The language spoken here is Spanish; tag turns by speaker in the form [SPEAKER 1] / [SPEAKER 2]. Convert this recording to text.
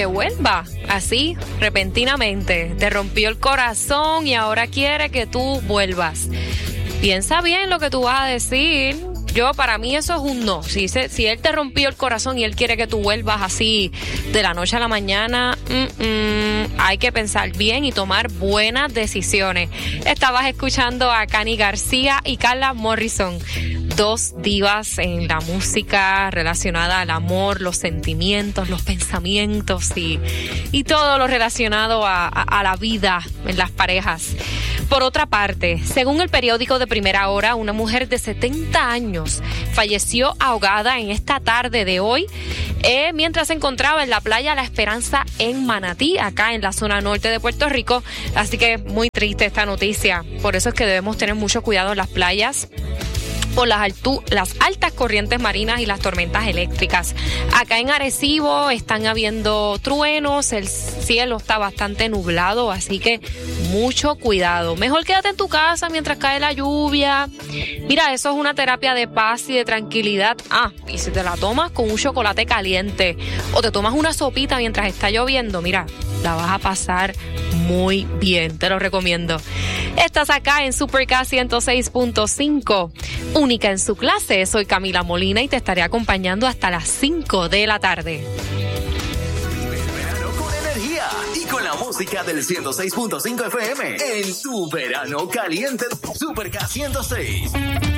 [SPEAKER 1] que vuelva así repentinamente. Te rompió el corazón y ahora quiere que tú vuelvas. Piensa bien lo que tú vas a decir. Para mí eso es un no. Si él te rompió el corazón y él quiere que tú vuelvas así de la noche a la mañana, hay que pensar bien y tomar buenas decisiones. Estabas escuchando a Cani García y Carla Morrison, dos divas en la música relacionada al amor, los sentimientos, los pensamientos y todo lo relacionado a la vida en las parejas. Por otra parte, según el periódico de Primera Hora, una mujer de 70 años falleció ahogada en esta tarde de hoy mientras se encontraba en la playa La Esperanza en Manatí, acá en la zona norte de Puerto Rico. Así que muy triste esta noticia. Por eso es que debemos tener mucho cuidado en las playas por las altas corrientes marinas y las tormentas eléctricas. Acá en Arecibo están habiendo truenos, el cielo está bastante nublado, así que mucho cuidado. Mejor quédate en tu casa mientras cae la lluvia. Mira, eso es una terapia de paz y de tranquilidad. Y si te la tomas con un chocolate caliente o te tomas una sopita mientras está lloviendo, mira, la vas a pasar muy bien, te lo recomiendo. Estás acá en Super K 106.5, única en su clase. Soy Camila Molina y te estaré acompañando hasta las 5 de la tarde.
[SPEAKER 2] Verano con energía y con la música del 106.5 FM en tu verano caliente. Super K 106.